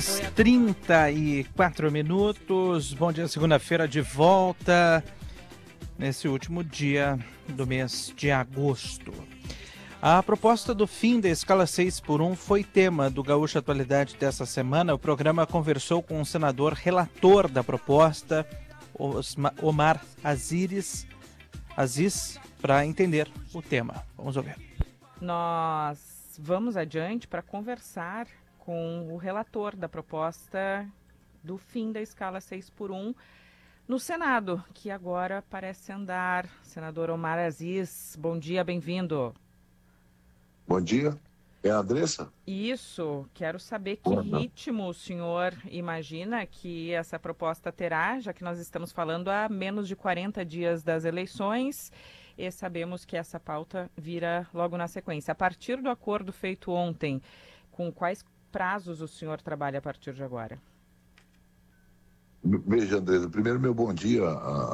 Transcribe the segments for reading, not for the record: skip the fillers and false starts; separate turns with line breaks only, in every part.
34 minutos. Bom dia, segunda-feira de volta, nesse último dia do mês de agosto. A proposta do fim da escala 6x1 foi tema do Gaúcha Atualidade dessa semana. O programa conversou com o senador relator da proposta, Omar Aziz, para entender o tema. Vamos ouvir.
Nós vamos adiante para conversar com o relator da proposta do fim da escala 6x1 no Senado, que agora parece andar. Senador Omar Aziz, bom dia, bem-vindo.
Bom dia, é a Andressa?
Isso, quero saber que ritmo o senhor imagina que essa proposta terá, já que nós estamos falando há menos de 40 dias das eleições e sabemos que essa pauta vira logo na sequência. A partir do acordo feito ontem, com quais prazos o senhor trabalha a partir de agora?
Veja, Andressa, primeiro meu bom dia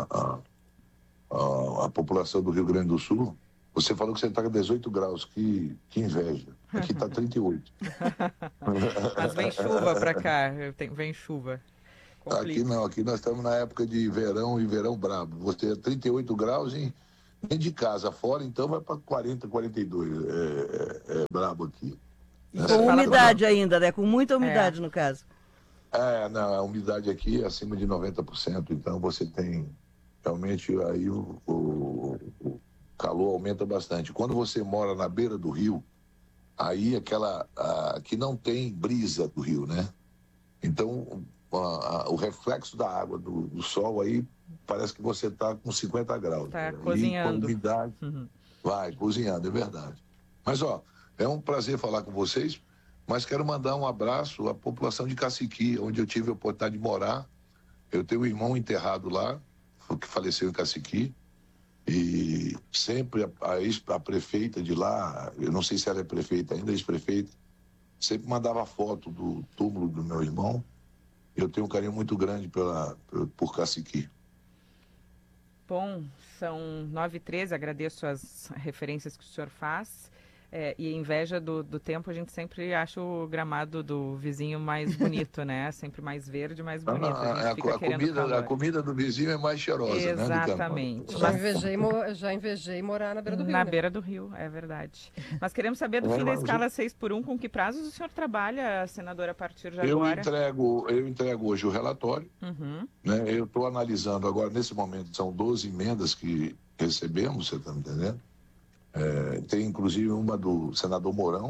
à população do Rio Grande do Sul. Você falou que você está com 18 graus, que inveja. Aqui está 38.
Mas vem chuva para cá, vem chuva. Complica.
Aqui não, aqui nós estamos na época de verão e verão brabo. Você é 38 graus dentro de casa, fora então vai para 40, 42. É brabo aqui.
Com umidade ainda, né? Com muita umidade no caso.
Não, a umidade aqui é acima de 90%, então você tem realmente aí o calor aumenta bastante. Quando você mora na beira do rio, aí que não tem brisa do rio, né? Então o reflexo da água do sol aí parece que você está com 50 graus.
Está cozinhando.
E com a umidade vai cozinhando, é verdade. Mas é um prazer falar com vocês, mas quero mandar um abraço à população de Caciqui, onde eu tive a oportunidade de morar. Eu tenho um irmão enterrado lá, que faleceu em Caciqui, e sempre a prefeita de lá, eu não sei se ela é prefeita ainda, ex-prefeita, sempre mandava foto do túmulo do meu irmão. Eu tenho um carinho muito grande por Caciqui.
Bom, são 9h13, agradeço as referências que o senhor faz. E inveja do tempo, a gente sempre acha o gramado do vizinho mais bonito, né? Sempre mais verde, mais bonito. A gente fica querendo calor.
A comida do vizinho é mais cheirosa,
exatamente.
Né?
Já invejei morar na beira do rio.
Na beira do rio, é verdade. Mas queremos saber do fim da escala 6x1, com que prazos o senhor trabalha, senador, a partir de agora?
Eu entrego hoje o relatório. Né? Eu estou analisando agora, nesse momento, são 12 emendas que recebemos, você está me entendendo? Tem inclusive uma do senador Mourão,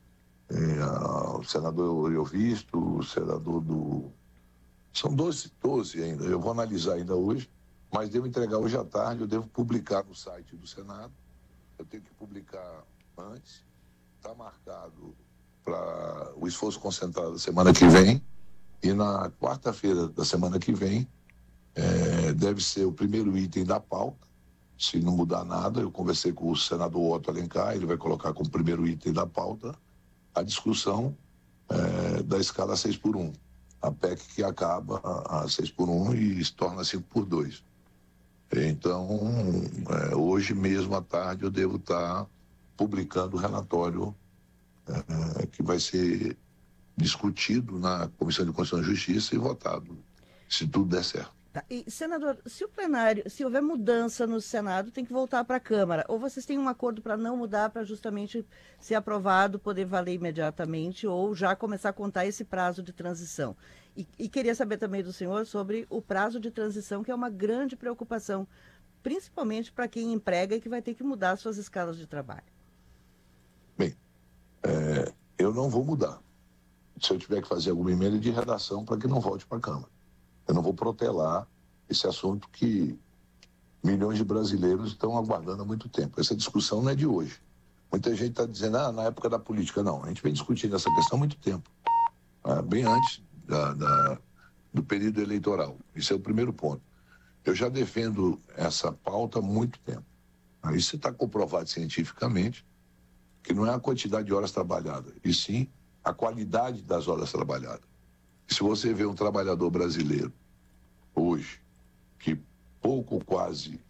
o senador Euvisto, o senador do... São 12 ainda, eu vou analisar ainda hoje, mas devo entregar hoje à tarde, eu devo publicar no site do Senado, eu tenho que publicar antes, está marcado para o esforço concentrado da semana que vem, e na quarta-feira da semana que vem deve ser o primeiro item da pauta. Se não mudar nada, eu conversei com o senador Otto Alencar, ele vai colocar como primeiro item da pauta a discussão da escala 6x1. A PEC que acaba a 6x1 e se torna 5x2. Então, hoje mesmo à tarde eu devo estar publicando o relatório que vai ser discutido na Comissão de Constituição e Justiça e votado, se tudo der certo.
Tá. E, senador, se o plenário, se houver mudança no Senado, tem que voltar para a Câmara. Ou vocês têm um acordo para não mudar, para justamente ser aprovado, poder valer imediatamente, ou já começar a contar esse prazo de transição? E queria saber também do senhor sobre o prazo de transição, que é uma grande preocupação, principalmente para quem emprega e que vai ter que mudar suas escalas de trabalho.
Bem, eu não vou mudar. Se eu tiver que fazer alguma emenda de redação para que não volte para a Câmara. Eu não vou protelar esse assunto que milhões de brasileiros estão aguardando há muito tempo. Essa discussão não é de hoje. Muita gente está dizendo, na época da política. Não, a gente vem discutindo essa questão há muito tempo. Bem antes do período eleitoral. Esse é o primeiro ponto. Eu já defendo essa pauta há muito tempo. Isso está comprovado cientificamente que não é a quantidade de horas trabalhadas, e sim a qualidade das horas trabalhadas. Se você vê um trabalhador brasileiro hoje, que pouco ou quase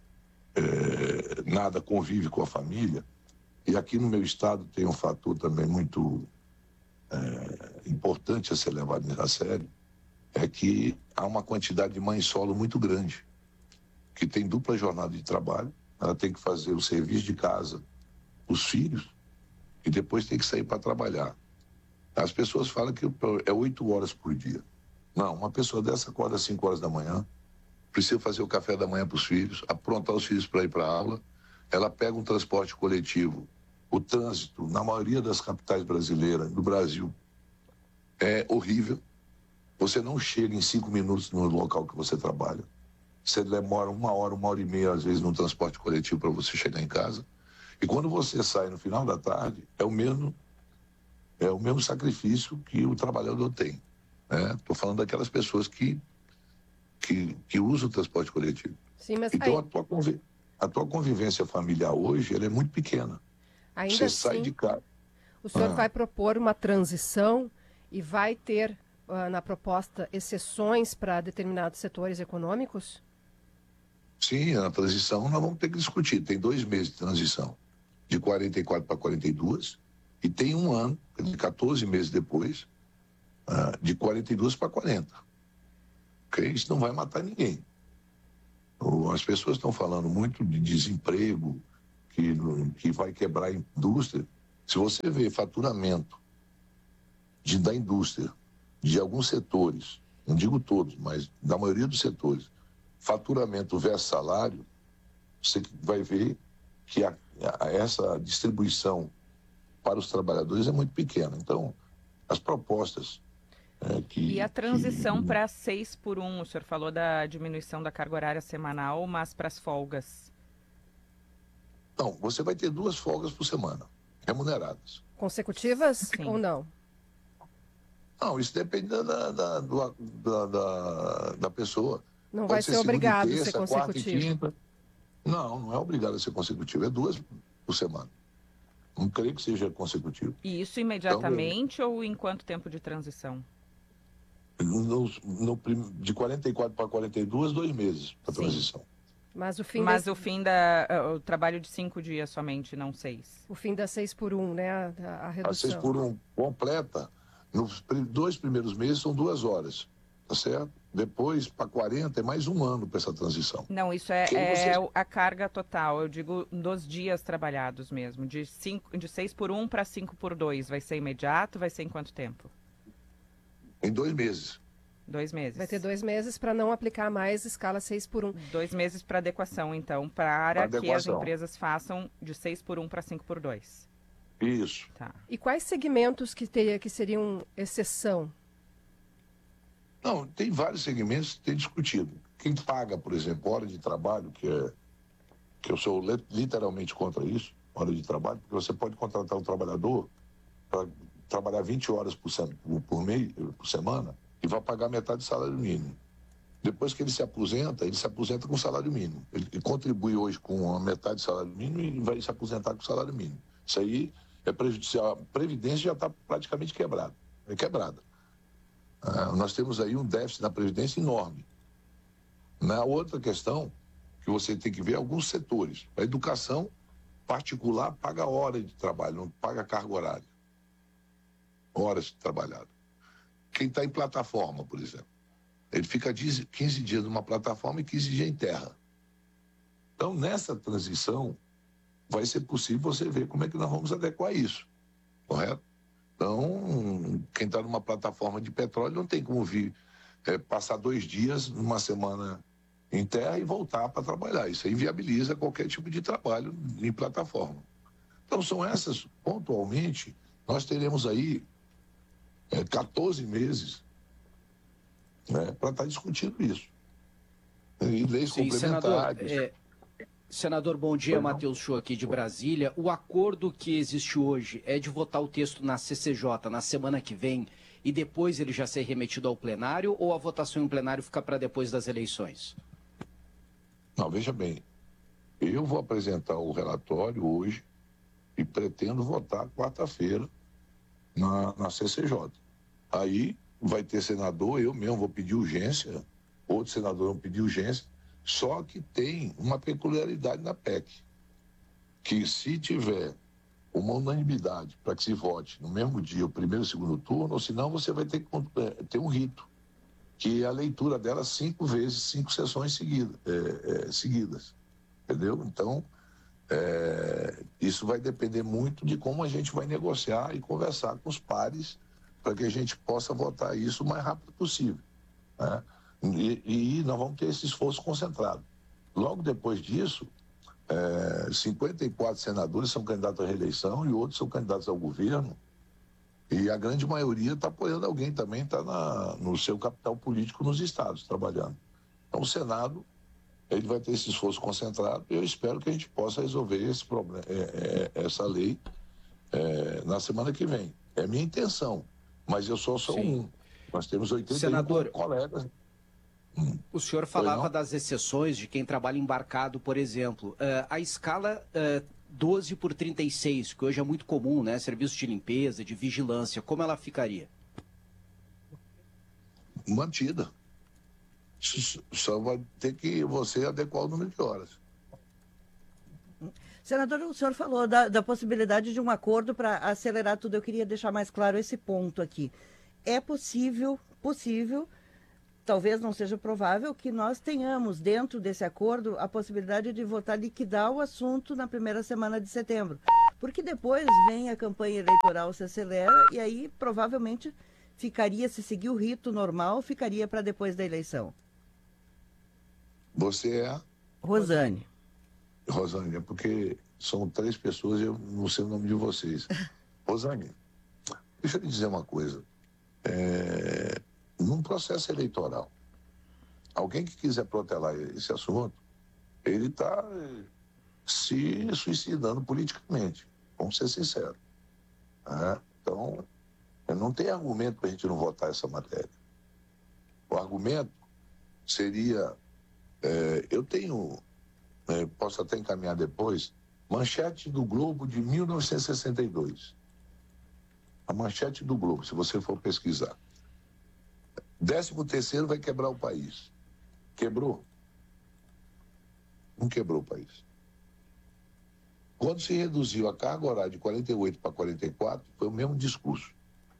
nada convive com a família, e aqui no meu estado tem um fator também muito importante a ser levado a sério é que há uma quantidade de mães solo muito grande, que tem dupla jornada de trabalho, ela tem que fazer o serviço de casa, os filhos, e depois tem que sair para trabalhar. As pessoas falam que é 8 horas por dia. Não, uma pessoa dessa acorda às 5 horas da manhã, precisa fazer o café da manhã para os filhos, aprontar os filhos para ir para a aula, ela pega um transporte coletivo. O trânsito, na maioria das capitais brasileiras, do Brasil, é horrível. Você não chega em 5 minutos no local que você trabalha. Você demora 1 hora, 1h30, às vezes, no transporte coletivo para você chegar em casa. E quando você sai no final da tarde, é o mesmo sacrifício que o trabalhador tem. Estou falando daquelas pessoas que usam o transporte coletivo.
Sim, mas
então, a tua convivência familiar hoje ela é muito pequena.
Ainda
você
assim,
sai de casa.
O senhor vai propor uma transição e vai ter, na proposta, exceções para determinados setores econômicos?
Sim, na transição nós vamos ter que discutir. Tem 2 meses de transição, de 44 para 42, e tem 1 ano, de 14 meses depois, de 42 para 40. Okay? Isso não vai matar ninguém. As pessoas estão falando muito de desemprego, que vai quebrar a indústria. Se você vê faturamento da indústria, de alguns setores, não digo todos, mas da maioria dos setores, faturamento versus salário, você vai ver que essa distribuição para os trabalhadores é muito pequena. Então, as propostas
E a transição para 6x1, o senhor falou da diminuição da carga horária semanal, mas para as folgas?
Não, você vai ter 2 folgas por semana, remuneradas.
Consecutivas?
Sim.
Ou não?
Não, isso depende da pessoa.
Não
Pode
vai ser obrigado a ser
quarta e
consecutivo.
quinta. Não é obrigado a ser consecutivo. É 2 por semana. Não creio que seja consecutivo.
E isso imediatamente ou em quanto tempo de transição?
De 44 para 42, 2 meses para transição.
Mas o fim
o trabalho de 5 dias somente, não 6.
O fim da 6x1, né? A redução.
A 6x1 completa, nos 2 primeiros meses são 2 horas, tá certo? Depois, para 40, é mais 1 ano para essa transição.
Não, isso é a carga total, eu digo dos dias trabalhados mesmo. De 6x1 para 5x2, vai ser imediato? Vai ser em quanto tempo?
Em 2 meses.
2 meses.
Vai ter 2 meses para não aplicar mais escala 6x1.
2 meses para adequação, então, para que as empresas façam de 6x1 para 5x2.
Isso.
Tá.
E quais segmentos que seriam exceção?
Não, tem vários segmentos que tem discutido. Quem paga, por exemplo, hora de trabalho, que eu sou literalmente contra isso, hora de trabalho, porque você pode contratar um trabalhador para trabalhar 20 horas por semana e vai pagar metade do salário mínimo. Depois que ele se aposenta com salário mínimo. Ele contribui hoje com a metade do salário mínimo e vai se aposentar com salário mínimo. Isso aí é prejudicial. A Previdência já está praticamente quebrada. É quebrada. Nós temos aí um déficit na Previdência enorme. Na outra questão, que você tem que ver alguns setores. A educação particular paga hora de trabalho, não paga carga horária. Horas trabalhadas. Quem está em plataforma, por exemplo, ele fica 15 dias numa plataforma e 15 dias em terra. Então, nessa transição, vai ser possível você ver como é que nós vamos adequar isso, correto? Então, quem está numa plataforma de petróleo não tem como vir passar 2 dias numa semana em terra e voltar para trabalhar. Isso aí inviabiliza qualquer tipo de trabalho em plataforma. Então, são essas, pontualmente, nós teremos aí 14 meses para estar discutindo isso. E leis complementares.
Senador, bom dia, Matheus Show aqui de Brasília. O acordo que existe hoje é de votar o texto na CCJ na semana que vem e depois ele já ser remetido ao plenário, ou a votação em plenário fica para depois das eleições?
Não, veja bem, eu vou apresentar o relatório hoje e pretendo votar quarta-feira na CCJ. Aí vai ter senador, eu mesmo vou pedir urgência, outros senadores vão pedir urgência, só que tem uma peculiaridade na PEC, que se tiver uma unanimidade para que se vote no mesmo dia o primeiro e o segundo turno, ou senão você vai ter que ter um rito, que é a leitura dela 5 vezes, 5 sessões seguidas. Entendeu? Então, isso vai depender muito de como a gente vai negociar e conversar com os pares para que a gente possa votar isso o mais rápido possível. Né? E nós vamos ter esse esforço concentrado. Logo depois disso, 54 senadores são candidatos à reeleição e outros são candidatos ao governo. E a grande maioria está apoiando alguém também, está no seu capital político nos estados, trabalhando. Então, o Senado, ele vai ter esse esforço concentrado e eu espero que a gente possa resolver esse problema, essa lei na semana que vem. É minha intenção, mas eu sou só um. Nós temos 81 colegas.
O senhor falava das exceções de quem trabalha embarcado, por exemplo. A escala 12/36, que hoje é muito comum, né? Serviço de limpeza, de vigilância, como ela ficaria?
Mantida. Só vai ter que você adequar o número de horas.
Senador, o senhor falou da possibilidade de um acordo para acelerar tudo. Eu queria deixar mais claro esse ponto aqui. É possível, talvez não seja provável, que nós tenhamos dentro desse acordo a possibilidade de votar liquidar o assunto na primeira semana de setembro. Porque depois vem a campanha eleitoral, se acelera, e aí provavelmente ficaria, se seguir o rito normal, ficaria para depois da eleição.
Você é?
Rosane.
Rosane, é porque são 3 pessoas e eu não sei o nome de vocês. Rosane, deixa eu lhe dizer uma coisa. Num processo eleitoral, alguém que quiser protelar esse assunto, ele está se suicidando politicamente, vamos ser sinceros. Então, não tem argumento para a gente não votar essa matéria. O argumento seria, eu tenho, posso até encaminhar depois, manchete do Globo de 1962. A manchete do Globo, se você for pesquisar. 13º vai quebrar o país. Quebrou? Não quebrou o país. Quando se reduziu a carga horária de 48 para 44, foi o mesmo discurso.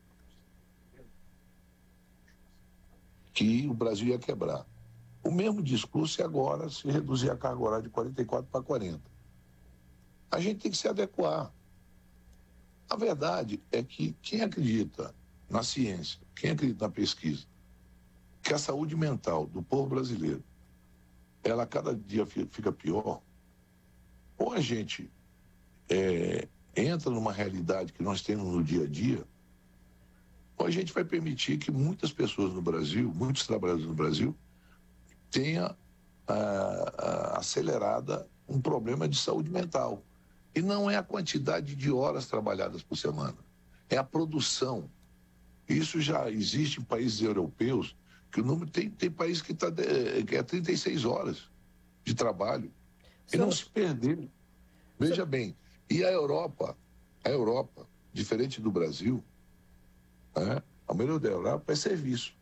Que o Brasil ia quebrar. O mesmo discurso é agora se reduzir a carga horária de 44 para 40. A gente tem que se adequar. A verdade é que quem acredita na ciência, quem acredita na pesquisa, que a saúde mental do povo brasileiro, ela cada dia fica pior, ou a gente entra numa realidade que nós temos no dia a dia, ou a gente vai permitir que muitas pessoas no Brasil, muitos trabalhadores no Brasil, tenha acelerada um problema de saúde mental. E não é a quantidade de horas trabalhadas por semana, é a produção. Isso já existe em países europeus, que o número tem país que é 36 horas de trabalho. E não se perder. Veja bem, e a Europa, diferente do Brasil, a maioria da Europa é serviço.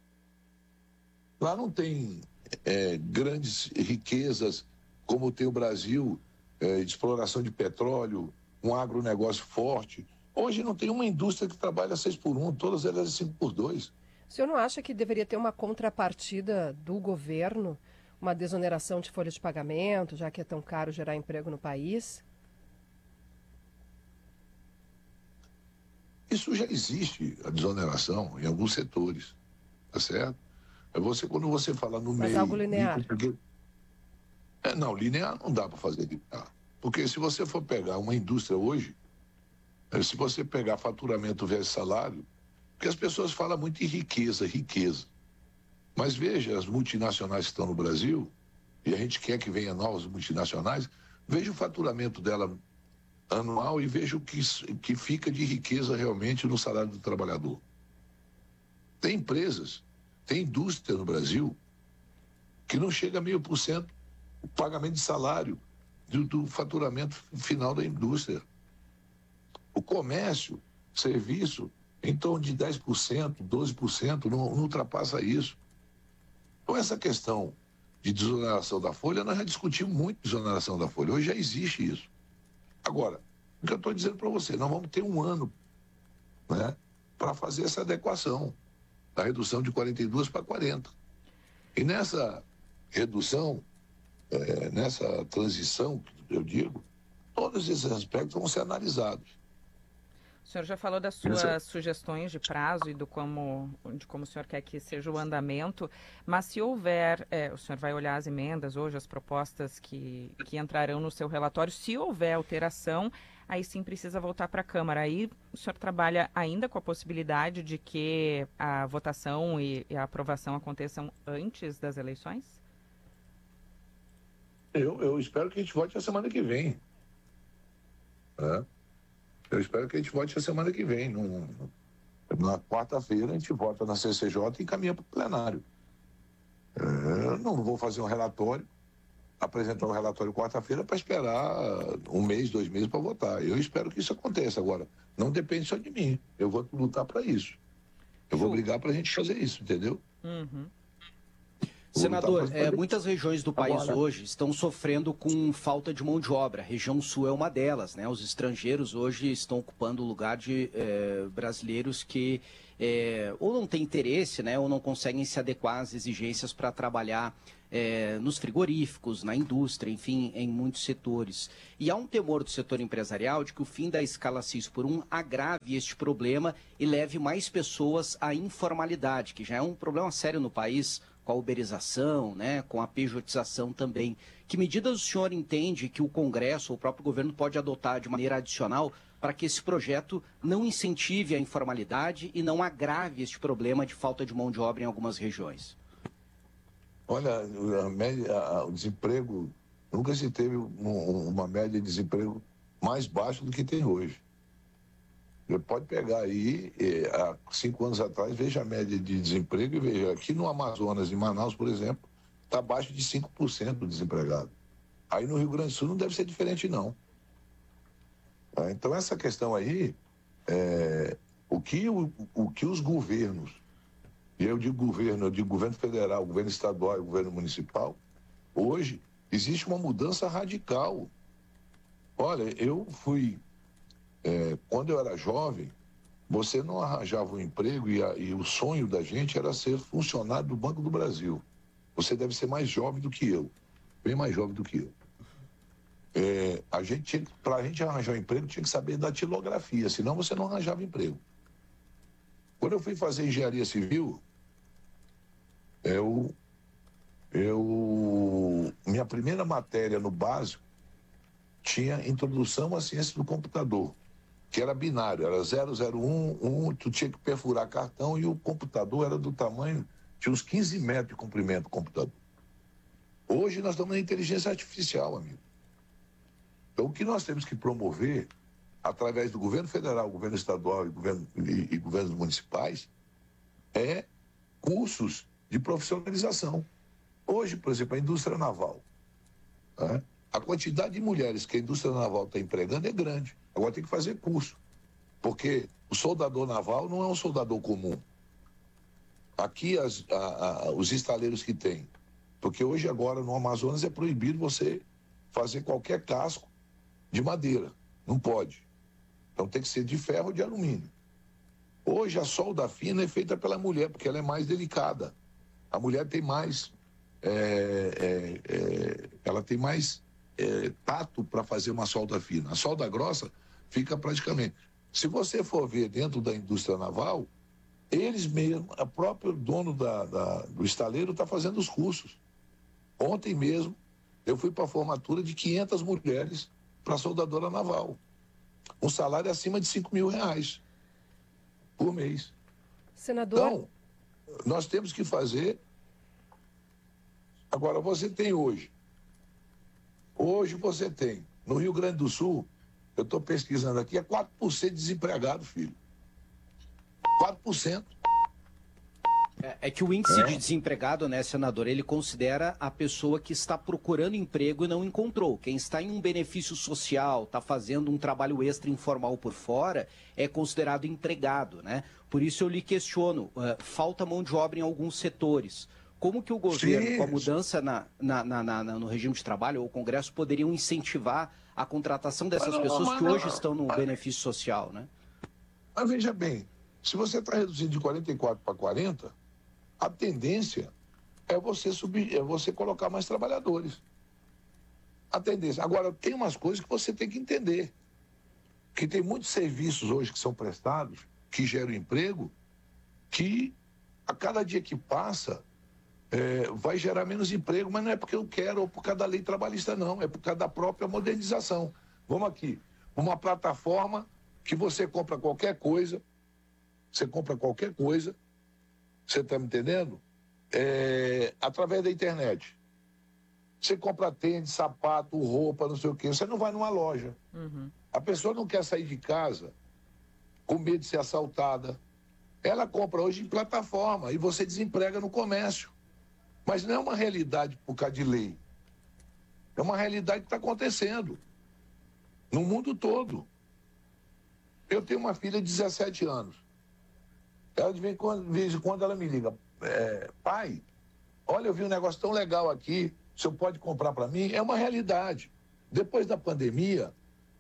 Lá não tem grandes riquezas como tem o Brasil, de exploração de petróleo, um agronegócio forte. Hoje não tem uma indústria que trabalha 6x1, todas elas 5x2.
O senhor não acha que deveria ter uma contrapartida do governo, uma desoneração de folha de pagamento, já que é tão caro gerar emprego no país?
Isso já existe, a desoneração, em alguns setores, tá certo? Quando você fala no meio...
Mas algo linear.
Não, linear não dá para fazer linear. Porque se você for pegar uma indústria hoje, se você pegar faturamento versus salário, porque as pessoas falam muito em riqueza. Mas veja, as multinacionais que estão no Brasil, e a gente quer que venha novas multinacionais, veja o faturamento dela anual e veja o que fica de riqueza realmente no salário do trabalhador. Tem empresas, tem indústria no Brasil que não chega a 1000% o pagamento de salário do faturamento final da indústria. O comércio, serviço, em torno de 10%, 12%, não ultrapassa isso. Então, essa questão de desoneração da folha, nós já discutimos muito desoneração da folha. Hoje já existe isso. Agora, O que eu estou dizendo para você, nós vamos ter um ano, né, para fazer essa adequação, da redução de 42 para 40. E nessa redução, nessa transição, eu digo, todos esses aspectos vão ser analisados.
O senhor já falou das suas sugestões de prazo e de como o senhor quer que seja o andamento, mas se houver, o senhor vai olhar as emendas hoje, as propostas que entrarão no seu relatório, se houver alteração, aí sim precisa voltar para a Câmara. Aí o senhor trabalha ainda com a possibilidade de que a votação e a aprovação aconteçam antes das eleições?
Eu espero que a gente vote a semana que vem. Eu espero que a gente vote a semana que vem. Na quarta-feira a gente vota na CCJ e encaminha para o plenário. Eu não vou fazer um relatório, apresentar um relatório quarta-feira para esperar 1 mês, 2 meses para votar. Eu espero que isso aconteça. Agora, não depende só de mim. Eu vou lutar para isso. Eu vou brigar para a gente fazer isso, entendeu?
Uhum.
Senador, muitas regiões do país hoje estão sofrendo com falta de mão de obra. A região sul é uma delas, né? Os estrangeiros hoje estão ocupando o lugar de brasileiros que ou não têm interesse, né? Ou não conseguem se adequar às exigências para trabalhar nos frigoríficos, na indústria, enfim, em muitos setores. E há um temor do setor empresarial de que o fim da escala 6x1 agrave este problema e leve mais pessoas à informalidade, que já é um problema sério no país, com a uberização, né, com a pejotização também. Que medidas o senhor entende que o Congresso ou o próprio governo pode adotar de maneira adicional para que esse projeto não incentive a informalidade e não agrave este problema de falta de mão de obra em algumas regiões?
Olha, o desemprego, nunca se teve uma média de desemprego mais baixa do que tem hoje. Você pode pegar aí, há 5 anos atrás, veja a média de desemprego e veja, aqui no Amazonas, em Manaus, por exemplo, está abaixo de 5% do desempregado. Aí no Rio Grande do Sul não deve ser diferente, não. Então essa questão aí, o que os governos, e eu digo governo federal, governo estadual e governo municipal, hoje existe uma mudança radical. Olha, eu fui... quando eu era jovem, você não arranjava um emprego e o sonho da gente era ser funcionário do Banco do Brasil. Você deve ser mais jovem do que eu, bem mais jovem do que eu. Para a gente arranjar um emprego, tinha que saber datilografia, senão você não arranjava emprego. Quando eu fui fazer engenharia civil, minha primeira matéria no básico tinha introdução à ciência do computador, que era binário, era 001, tu tinha que perfurar cartão e o computador era do tamanho, tinha uns 15 metros de comprimento o computador. Hoje nós estamos na inteligência artificial, amigo. Então o que nós temos que promover, através do governo federal, governo estadual e governos municipais, é cursos de profissionalização. Hoje, por exemplo, a indústria naval, a quantidade de mulheres que a indústria naval está empregando é grande. Agora tem que fazer curso, porque o soldador naval não é um soldador comum. Aqui os estaleiros que tem, porque hoje agora no Amazonas é proibido você fazer qualquer casco de madeira, não pode. Então tem que ser de ferro ou de alumínio. Hoje a solda fina é feita pela mulher, porque ela é mais delicada. A mulher tem mais, ela tem mais tato para fazer uma solda fina. A solda grossa fica praticamente... Se você for ver dentro da indústria naval, eles mesmo, o próprio dono do estaleiro está fazendo os cursos. Ontem mesmo, eu fui para a formatura de 500 mulheres para soldadora naval. Um salário acima de R$5.000 por mês.
Senador...
Então, nós temos que fazer... Agora, você tem hoje você tem, no Rio Grande do Sul, eu estou pesquisando aqui, é 4% de desempregado, filho. 4%.
É que o índice de desempregado, né, senador, ele considera a pessoa que está procurando emprego e não encontrou. Quem está em um benefício social, está fazendo um trabalho extra informal por fora, é considerado empregado, né? Por isso eu lhe questiono, falta mão de obra em alguns setores. Como que o governo,
Sim.
com a mudança no regime de trabalho, ou o Congresso, poderiam incentivar a contratação dessas pessoas que hoje estão no benefício social, né?
Mas veja bem, se você está reduzindo de 44 para 40, a tendência é você colocar mais trabalhadores. A tendência. Agora, tem umas coisas que você tem que entender. Que tem muitos serviços hoje que são prestados, que geram emprego, que a cada dia que passa vai gerar menos emprego, mas não é porque eu quero ou por causa da lei trabalhista, não. É por causa da própria modernização. Vamos aqui. Uma plataforma que você compra qualquer coisa, você está me entendendo? Através da internet. Você compra tênis, sapato, roupa, não sei o quê. Você não vai numa loja.
Uhum.
A pessoa não quer sair de casa com medo de ser assaltada. Ela compra hoje em plataforma e você desemprega no comércio. Mas não é uma realidade por causa de lei. É uma realidade que está acontecendo no mundo todo. Eu tenho uma filha de 17 anos. Ela, de vez em quando, ela me liga. Pai, olha, eu vi um negócio tão legal aqui. O senhor pode comprar para mim? É uma realidade. Depois da pandemia,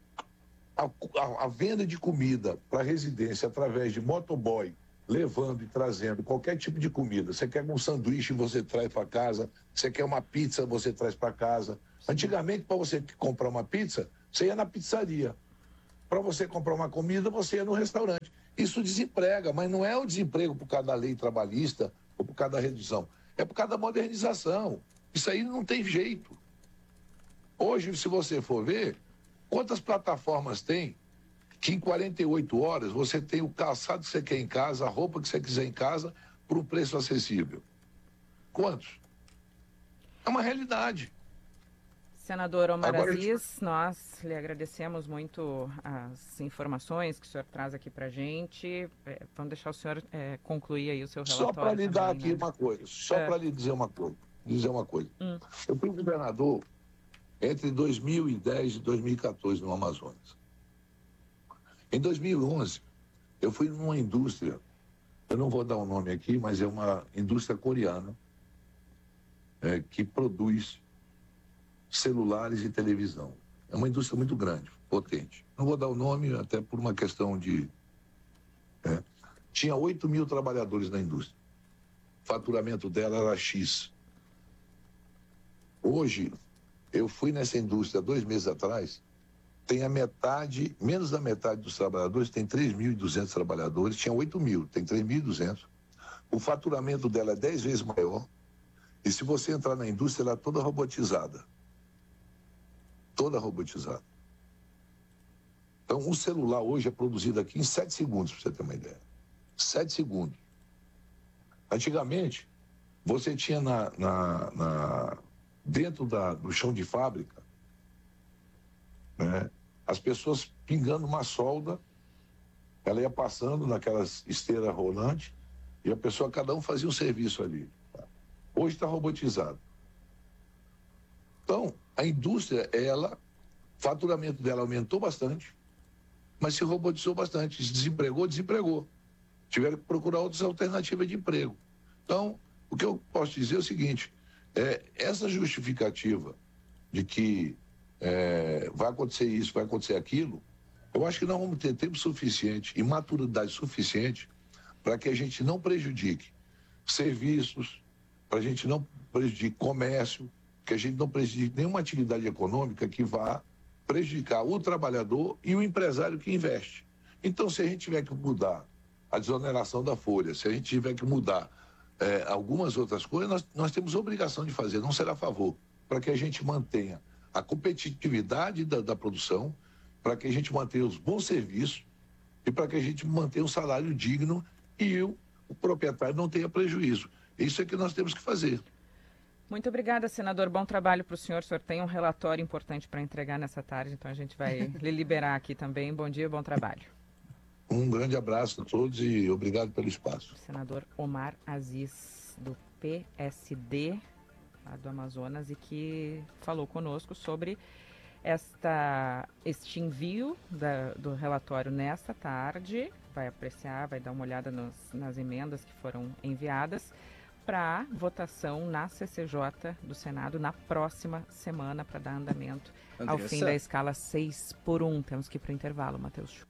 a venda de comida para residência através de motoboy, levando e trazendo qualquer tipo de comida. Você quer um sanduíche, você traz para casa. Você quer uma pizza, você traz para casa. Antigamente, para você comprar uma pizza, você ia na pizzaria. Para você comprar uma comida, você ia no restaurante. Isso desemprega, mas não é o desemprego por causa da lei trabalhista ou por causa da redução. É por causa da modernização. Isso aí não tem jeito. Hoje, se você for ver, quantas plataformas tem que em 48 horas você tem o calçado que você quer em casa, a roupa que você quiser em casa, por um preço acessível? Quantos? É uma realidade.
Senador Omar Aziz, nós lhe agradecemos muito as informações que o senhor traz aqui para a gente. Vamos deixar o senhor concluir aí o seu relatório.
Só para lhe dar aqui
né?
uma coisa, para lhe dizer uma coisa. Eu fui governador entre 2010 e 2014 no Amazonas. Em 2011, eu fui numa indústria, eu não vou dar o nome aqui, mas é uma indústria coreana que produz celulares e televisão. É uma indústria muito grande, potente. Não vou dar o nome, até por uma questão de... Tinha 8 mil trabalhadores na indústria. O faturamento dela era X. Hoje, eu fui nessa indústria 2 meses atrás, tem a metade, menos da metade dos trabalhadores, tem 3.200 trabalhadores, tinha 8 mil, tem 3.200. O faturamento dela é 10 vezes maior. E se você entrar na indústria, ela é toda robotizada. Toda robotizada. Então, um celular hoje é produzido aqui em 7 segundos, para você ter uma ideia. 7 segundos. Antigamente, você tinha dentro do chão de fábrica, né, as pessoas pingando uma solda, ela ia passando naquelas esteiras rolantes, e a pessoa, cada um fazia um serviço ali. Hoje está robotizado. Então, a indústria, o faturamento dela aumentou bastante, mas se robotizou bastante. Se desempregou. Tiveram que procurar outras alternativas de emprego. Então, o que eu posso dizer é o seguinte, essa justificativa de que vai acontecer isso, vai acontecer aquilo, eu acho que nós vamos ter tempo suficiente e maturidade suficiente para que a gente não prejudique serviços, para a gente não prejudique comércio, que a gente não prejudique nenhuma atividade econômica que vá prejudicar o trabalhador e o empresário que investe. Então, se a gente tiver que mudar a desoneração da folha, se a gente tiver que mudar algumas outras coisas, nós temos obrigação de fazer, não será a favor, para que a gente mantenha a competitividade da produção, para que a gente mantenha os bons serviços e para que a gente mantenha um salário digno e o proprietário não tenha prejuízo. Isso é que nós temos que fazer.
Muito obrigada, senador. Bom trabalho para o senhor. O senhor tem um relatório importante para entregar nessa tarde, então a gente vai lhe liberar aqui também. Bom dia, bom trabalho.
Um grande abraço a todos e obrigado pelo espaço.
Senador Omar Aziz, do PSD, lá do Amazonas, e que falou conosco sobre este envio do relatório nesta tarde. Vai apreciar, vai dar uma olhada nas emendas que foram enviadas. para votação na CCJ do Senado na próxima semana, para dar andamento ao fim da escala 6x1. Temos que ir para o intervalo, Matheus.